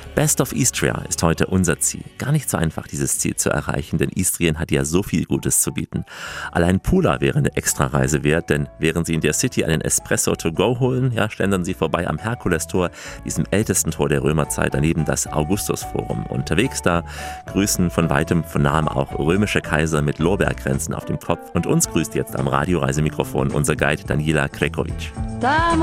Best of Istria ist heute unser Ziel. Gar nicht so einfach, dieses Ziel zu erreichen, denn Istrien hat ja so viel Gutes zu bieten. Allein Pula wäre eine Extrareise wert, denn während Sie in der City einen Espresso to go holen, schlendern Sie vorbei am Herkulestor, diesem ältesten Tor der Römerzeit, daneben das Augustusforum. Unterwegs da grüßen von weitem, von nahem auch römische Kaiser mit Lorbeerkränzen auf dem Kopf. Und uns grüßt jetzt am Radioreisemikrofon unser Guide Daniela Krekovic.